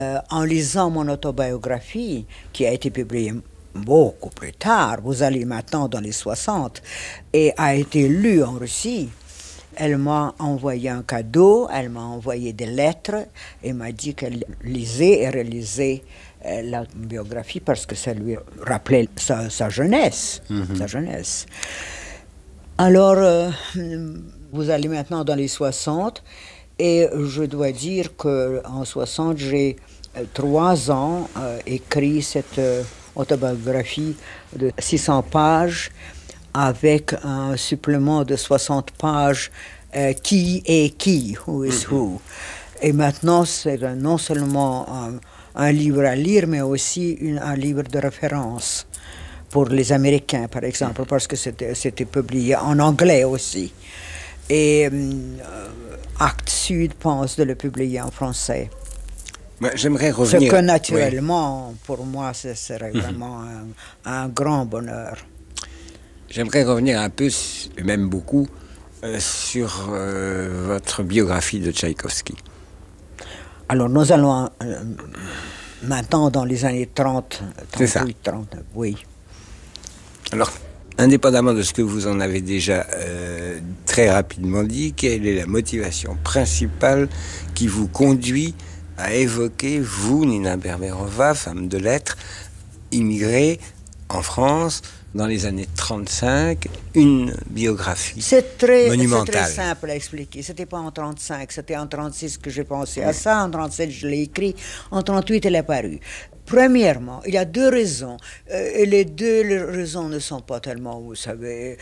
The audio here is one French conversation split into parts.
En lisant mon autobiographie, qui a été publiée beaucoup plus tard, vous allez maintenant dans les 60, et a été lue en Russie, elle m'a envoyé un cadeau, elle m'a envoyé des lettres et m'a dit qu'elle lisait et relisait la biographie parce que ça lui rappelait sa jeunesse. Sa jeunesse. Alors, vous allez maintenant dans les 60 et je dois dire qu'en 60, j'ai 3 ans écrit cette autobiographie de 600 pages avec un supplément de 60 pages qui est qui, who is who. Et maintenant, c'est non seulement un livre à lire, mais aussi un livre de référence pour les Américains, par exemple, parce que c'était publié en anglais aussi. Et Actes Sud pense de le publier en français. J'aimerais revenir... Ce que naturellement, pour moi, ce serait vraiment un grand bonheur. J'aimerais revenir un peu, et même beaucoup, sur votre biographie de Tchaïkovski. Alors, nous allons maintenant dans les années 30, 38, 39, oui. Alors, indépendamment de ce que vous en avez déjà très rapidement dit, quelle est la motivation principale qui vous conduit à évoquer, vous, Nina Berberova, femme de lettres, immigrée en France, dans les années 35, une biographie monumentale. C'est très simple à expliquer. C'était pas en 35, c'était en 36 que j'ai pensé à ça. En 37, je l'ai écrit. En 38, elle est apparue. Premièrement, il y a 2 raisons. Et les 2 raisons ne sont pas tellement, vous savez,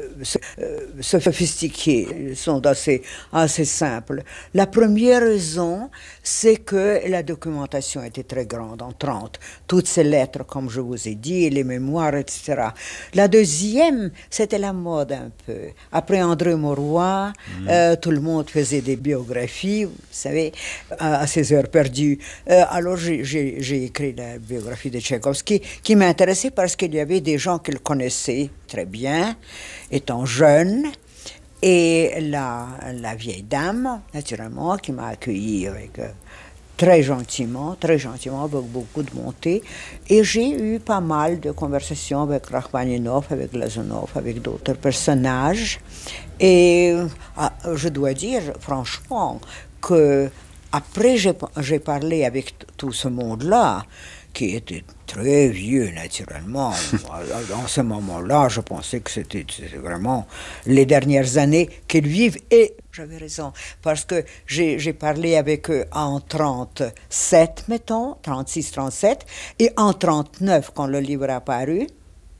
sophistiquées. Elles sont assez simples. La première raison, c'est que la documentation était très grande en 30. Toutes ces lettres, comme je vous ai dit, les mémoires, etc. La deuxième, c'était la mode un peu. Après André Mauroy, tout le monde faisait des biographies, vous savez, à ses heures perdues. Alors j'ai écrit la biographie de Tchaïkovski, qui m'intéressait parce qu'il y avait des gens qui le connaissaient très bien, étant jeune, et la vieille dame, naturellement, qui m'a accueilli avec... très gentiment, avec beaucoup de bonté. Et j'ai eu pas mal de conversations avec Rachmaninov, avec Glazunov, avec d'autres personnages. Et je dois dire, franchement, que après j'ai parlé avec tout ce monde-là, qui était très vieux, naturellement. En ce moment-là, je pensais que c'était vraiment les dernières années qu'ils vivent. Et j'avais raison, parce que j'ai parlé avec eux en 37, mettons, 36, 37, et en 39, quand le livre a paru,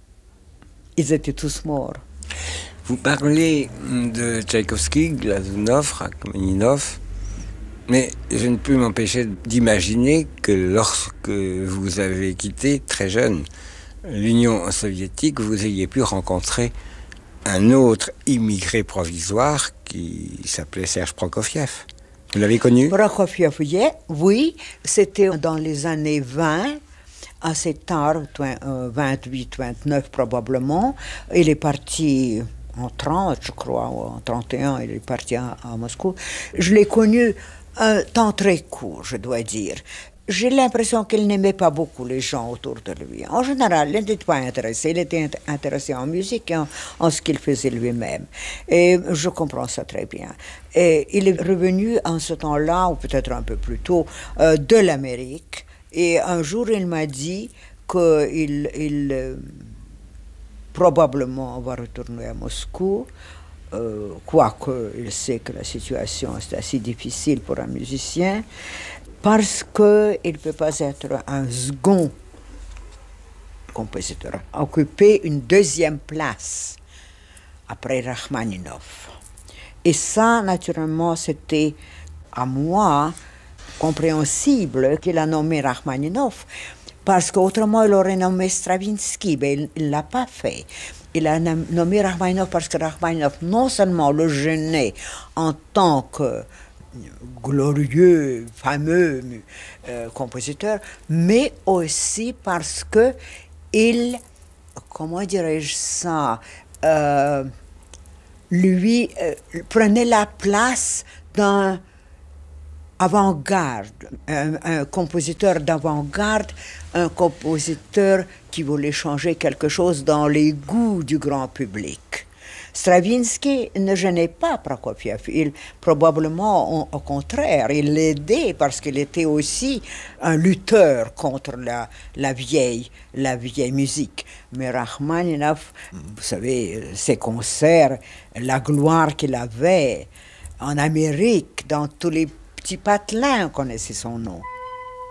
ils étaient tous morts. Vous parlez de Tchaïkovski, Glazunov, Rachmaninov, mais je ne peux m'empêcher d'imaginer que lorsque vous avez quitté, très jeune, l'Union soviétique, vous ayez pu rencontrer un autre immigré provisoire qui s'appelait Serge Prokofiev. Vous l'avez connu? Prokofiev, oui, c'était dans les années 20, assez tard, 28, 29 probablement. Il est parti en 30, je crois, ou en 31, il est parti à Moscou. Je l'ai connu un temps très court, je dois dire. J'ai l'impression qu'il n'aimait pas beaucoup les gens autour de lui. En général, il n'était pas intéressé. Il était intéressé en musique et en ce qu'il faisait lui-même. Et je comprends ça très bien. Et il est revenu en ce temps-là, ou peut-être un peu plus tôt, de l'Amérique. Et un jour, il m'a dit qu'il probablement va retourner à Moscou. Quoique il sait que la situation est assez difficile pour un musicien, parce qu'il ne peut pas être un second compositeur, occuper une deuxième place après Rachmaninov. Et ça, naturellement, c'était à moi compréhensible qu'il a nommé Rachmaninov, parce qu'autrement il aurait nommé Stravinsky, mais il ne l'a pas fait. Il a nommé Rachmaninov parce que Rachmaninov non seulement le gênait en tant que glorieux, fameux compositeur, mais aussi parce que il, comment dirais-je ça, lui prenait la place d'un avant-garde, un compositeur d'avant-garde, un compositeur qui voulait changer quelque chose dans les goûts du grand public. Stravinsky ne gênait pas Prokofiev. Probablement, au contraire, il l'aidait parce qu'il était aussi un lutteur contre la vieille musique. Mais Rachmaninoff, vous savez, ses concerts, la gloire qu'il avait en Amérique, dans tous les petits patelins, on connaissait son nom.